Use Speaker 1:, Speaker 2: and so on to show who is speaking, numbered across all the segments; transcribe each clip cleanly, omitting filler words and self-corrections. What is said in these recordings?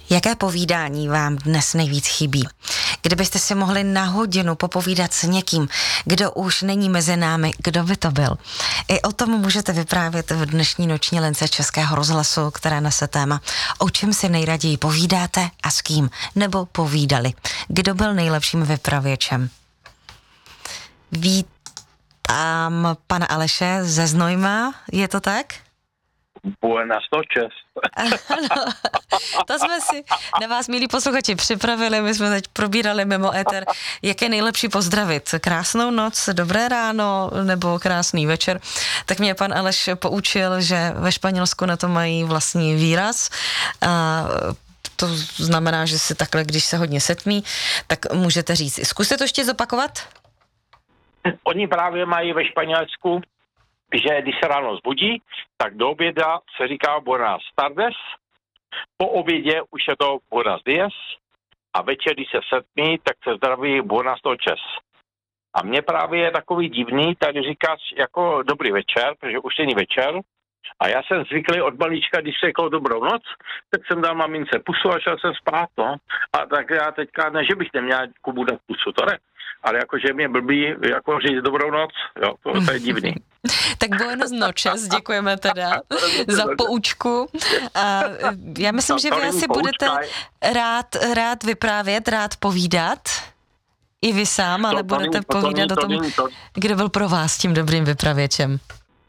Speaker 1: Jaké povídání vám dnes nejvíc chybí? Kdybyste si mohli na hodinu popovídat s někým, kdo už není mezi námi, kdo by to byl? I o tom můžete vyprávět v dnešní noční lince Českého rozhlasu, která nese téma O čem si nejraději povídáte a s kým? Nebo povídali. Kdo byl nejlepším vypravěčem? Vítám pana Aleše ze Znojma, je to tak?
Speaker 2: Buenas noches.
Speaker 1: Ano, to jsme si na vás, milí posluchači, připravili. My jsme teď probírali mimo éter, jak je nejlepší pozdravit. Krásnou noc, dobré ráno nebo krásný večer. Tak mě pan Aleš poučil, že ve Španělsku na to mají vlastní výraz. A to znamená, že si takhle, když se hodně setmí, tak můžete říct. Zkuste to ještě zopakovat?
Speaker 2: Oni právě mají ve Španělsku, že když se ráno zbudí, tak do oběda se říká buenas tardes, po obědě už je to buenos días a večer, když se setmí, tak se zdraví buenas noches. A mně právě je takový divný, tady říkáš jako dobrý večer, protože už není večer. A já jsem zvyklý od malička, když řekl dobrou noc, tak jsem dal mamince pusu a šel jsem spát, no. A tak já teďka, ne, že bych neměl Kubu dát pusu, to ne. Ale jakože mě blbý, jako říct dobrou noc, jo, to je divný.
Speaker 1: Tak buenos noches, děkujeme teda za poučku. A já myslím, že vy asi budete rád vyprávět, rád povídat. I vy sám, ale budete povídat o tom, kdo byl pro vás tím dobrým vypravěčem.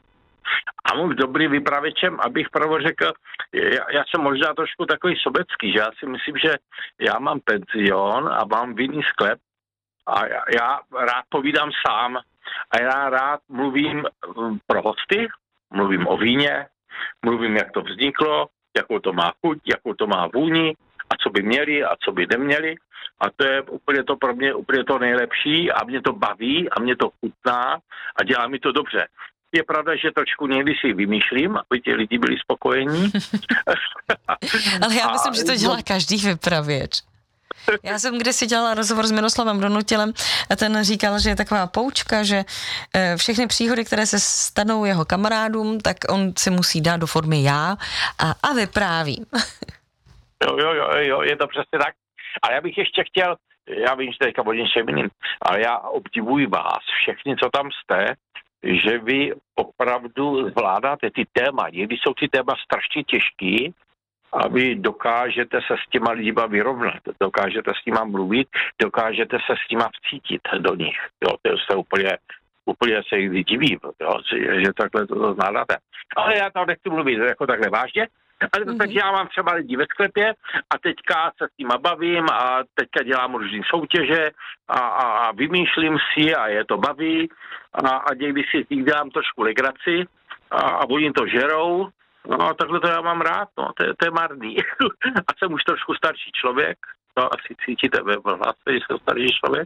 Speaker 2: A můj dobrý vypravěčem, abych pravo řekl, já jsem možná trošku takový sobecký, že já si myslím, že já mám penzion a mám vinný sklep a já rád povídám sám a já rád mluvím pro hosty, mluvím o víně, mluvím, jak to vzniklo, jakou to má chuť, jakou to má vůni a co by měli a co by neměli. A to je úplně to pro mě úplně to nejlepší a mě to baví a mě to chutná a dělá mi to dobře. Je pravda, že trošku někdy si vymýšlím, aby ti lidi byli spokojení.
Speaker 1: Ale já myslím, že to dělá každý vypravěč. Já jsem kdysi dělala rozhovor s Miroslavem Donutilem a ten říkal, že je taková poučka, že všechny příhody, které se stanou jeho kamarádům, tak on si musí dát do formy já a vypráví.
Speaker 2: Jo, je to přesně tak. A já bych ještě chtěl, já vím, že teďka o něčem jiným, ale já obdivuji vás, všechny, co tam jste, že vy opravdu zvládáte ty téma. Někdy jsou ty téma strašně těžký a vy dokážete se s těma lidma vyrovnat, dokážete s nima mluvit, dokážete se s nima vcítit do nich. Jo, to se úplně se jich divím, jo, že takhle to zvládáte. Ale já tam nechci mluvit jako takhle vážně, ale to teď já mám třeba lidi ve sklepě a teďka se s nima bavím a teďka dělám různý soutěže a vymýšlím si a je to baví a někdy si s nich dělám trošku legraci a oni to žerou. No takhle to já mám rád, no, to je marný. A jsem už trošku starší člověk, to asi cítíte ve hlase, že jsem starší člověk.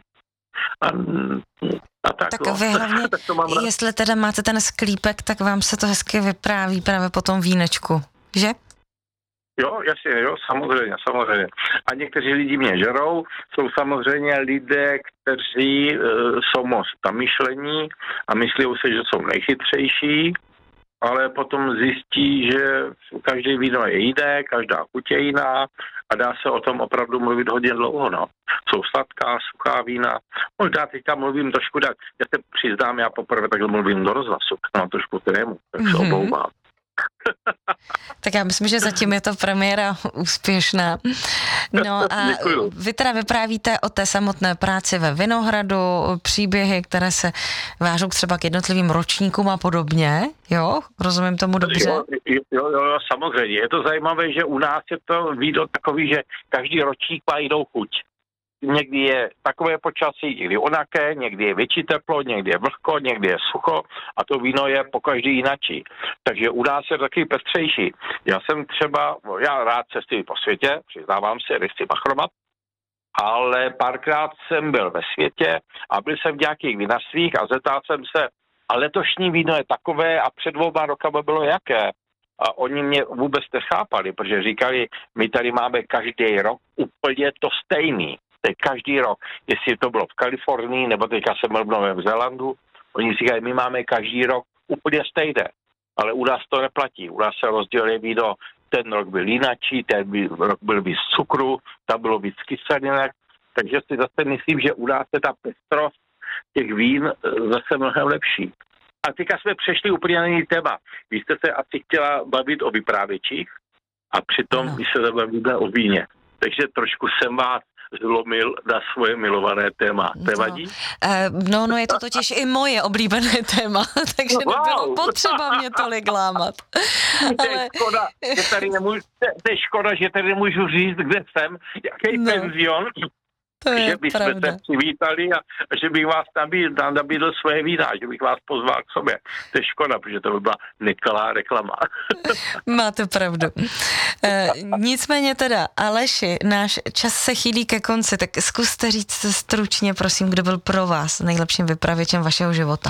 Speaker 2: A tak
Speaker 1: no. Vy hlavně, jestli teda máte ten sklípek, tak vám se to hezky vypráví právě po tom vínečku, že?
Speaker 2: Jo, jasně, jo, samozřejmě. A někteří lidi mě žerou, jsou samozřejmě lidé, kteří jsou moc zamyšlení a myslí si, že jsou nejchytřejší, ale potom zjistí, že každý víno je jiné, každá chuť je jiná a dá se o tom opravdu mluvit hodně dlouho, no. Jsou sladká, suchá vína. Možná teďka mluvím trošku tak, já se přiznám, já poprvé takhle mluvím do rozhlasu, mám trošku trému, tak se oblouvám.
Speaker 1: Tak já myslím, že zatím je to premiéra úspěšná. No a vy teda vyprávíte o té samotné práci ve Vinohradu, příběhy, které se vážou třeba k jednotlivým ročníkům a podobně, jo? Rozumím tomu dobře?
Speaker 2: Jo, samozřejmě. Je to zajímavé, že u nás je to víno takový, že každý ročník má jinou chuť. Někdy je takové počasí, někdy onaké, někdy je větší teplo, někdy je vlhko, někdy je sucho a to víno je po každý jinačí. Takže u nás je takový pestřejší. Já rád cestuji po světě, přiznávám se, nechci bachromat, ale párkrát jsem byl ve světě a byl jsem v nějakých vinařstvích a zeptal jsem se, a letošní víno je takové a před 2 rokama bylo jaké? A oni mě vůbec nechápali, protože říkali, my tady máme každý rok úplně to stejný. Každý rok, jestli to bylo v Kalifornii, nebo teďka jsem byl v Novém Zélandu, oni říkají, my máme každý rok úplně stejné, ale u nás to neplatí. U nás se rozdělí víno ten rok byl jinačí, rok byl víc cukru, tam bylo víc kyselinek, takže si zase myslím, že u nás je ta pestrost těch vín zase mnohem lepší. A teďka jsme přešli úplně na jiný téma. Vy jste se asi chtěla bavit o vyprávěčích a přitom my se bavíme o víně. Takže trošku jsem vás zlomil na svoje milované téma. Nevadí?
Speaker 1: No, je to totiž i moje oblíbené téma, takže nebylo potřeba mě tolik lámat.
Speaker 2: Ale... To je škoda, že tady nemůžu říct, kde jsem, jaký penzion, že bychom se přivítali a že bych vás nabídl svoje vína, že bych vás pozval k sobě. To je škoda, protože to by byla nekalá reklama.
Speaker 1: Máte pravdu. Nicméně teda, Aleši, náš čas se chýlí ke konci, tak zkuste říct stručně, prosím, kdo byl pro vás nejlepším vypravěčem vašeho života.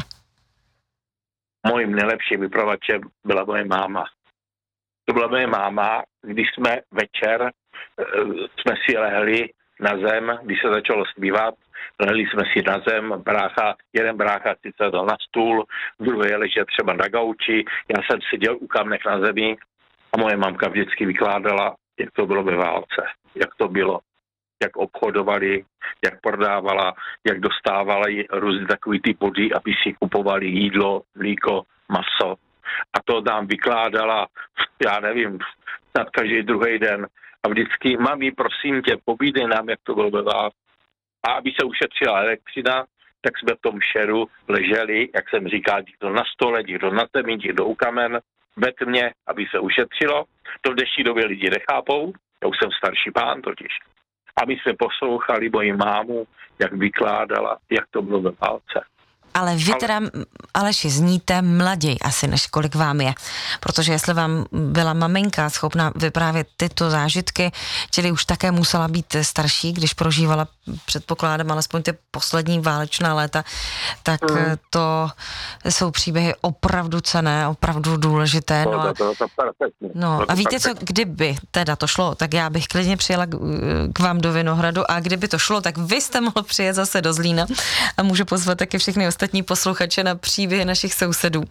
Speaker 2: Mojím nejlepším vypravěčem byla moje máma. To byla moje máma, když jsme večer jsme si lehli na zem, když se začalo zpívat, lehli jsme si na zem, jeden brácha si sedl na stůl, druhý ležel třeba na gauči, já jsem seděl u kamnech na zemi a moje mamka vždycky vykládala, jak to bylo ve válce, jak to bylo, jak obchodovali, jak prodávala, jak dostávali různé takový ty body, aby si kupovali jídlo, mlíko, maso. A to nám vykládala, já nevím, snad každý druhý den. A vždycky, mami, prosím tě, povídej nám, jak to bylo ve vás. A aby se ušetřila elektřina, tak jsme v tom šeru leželi, jak jsem říkal, někdo na stole, někdo na zemi, někdo u kamen, ve tmě, aby se ušetřilo. To v dnešní době lidi nechápou, já už jsem starší pán totiž. A my jsme poslouchali moji mámu, jak vykládala, jak to bylo ve válce.
Speaker 1: Ale vy teda, Aleši, zníte mlaději asi, než kolik vám je. Protože jestli vám byla maminka schopna vyprávět tyto zážitky, čili už také musela být starší, když prožívala, předpokládám, alespoň ty poslední válečná léta, tak to jsou příběhy opravdu cenné, opravdu důležité. A víte co, kdyby teda to šlo, tak já bych klidně přijela k vám do Vinohradu a kdyby to šlo, tak vy jste mohl přijet zase do Zlína a můžu pozvat taky všechny ostatní posluchače na příběhy našich sousedů.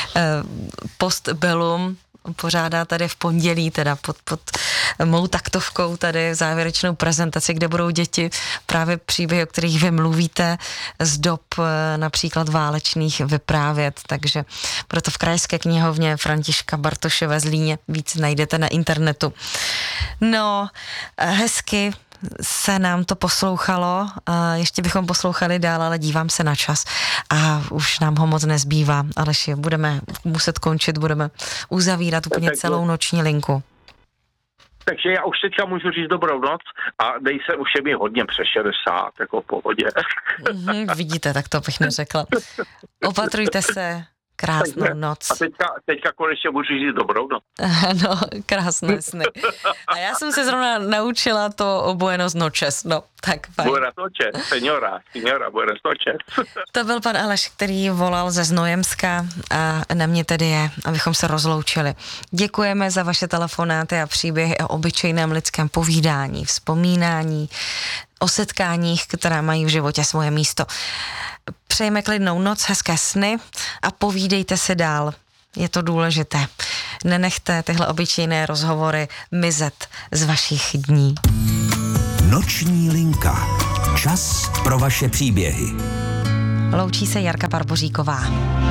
Speaker 1: Postbellum pořádá tady v pondělí, teda pod mou taktovkou tady závěrečnou prezentaci, kde budou děti právě příběhy, o kterých vy mluvíte, z dob například válečných vyprávět, takže proto v Krajské knihovně Františka Bartoše ve Zlíně víc najdete na internetu. No, hezky se nám to poslouchalo, ještě bychom poslouchali dál, ale dívám se na čas a už nám ho moc nezbývá, Aleši, budeme muset končit, budeme uzavírat úplně celou noční linku.
Speaker 2: Takže já už teďka můžu říct dobrou noc a nejsem, už je mi hodně přes 60, jako v pohodě.
Speaker 1: Vidíte, tak to bych neřekla. Opatrujte se. Krásnou noc.
Speaker 2: A teďka konečně můžu říct dobrou noc.
Speaker 1: No, krásné sny. A já jsem se zrovna naučila to o Buenos noches, no, tak fajn.
Speaker 2: Buenos noches, señora, buenos noches.
Speaker 1: To byl pan Aleš, který volal ze Znojemska a na mě tedy je, abychom se rozloučili. Děkujeme za vaše telefonáty a příběhy o obyčejném lidském povídání, vzpomínání, o setkáních, která mají v životě svoje místo. Přejeme klidnou noc, hezké sny a povídejte si dál. Je to důležité. Nenechte tyhle obyčejné rozhovory mizet z vašich dní.
Speaker 3: Noční linka. Čas pro vaše příběhy.
Speaker 1: Loučí se Jarka Barboříková.